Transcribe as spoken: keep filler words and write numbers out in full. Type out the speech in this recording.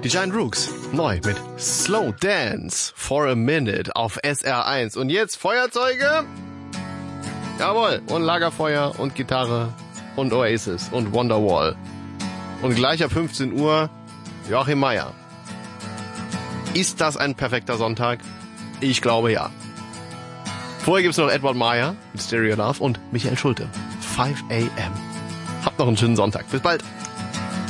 Die Giant Rooks, neu mit Slow Dance for a Minute auf S R eins. Und jetzt Feuerzeuge. Jawohl, und Lagerfeuer und Gitarre und Oasis und Wonderwall. Und gleich ab fünfzehn Uhr Joachim Meier. Ist das ein perfekter Sonntag? Ich glaube ja. Vorher gibt's noch Edward Meyer mit Stereo Love und Michael Schulte. five a m. Habt noch einen schönen Sonntag. Bis bald.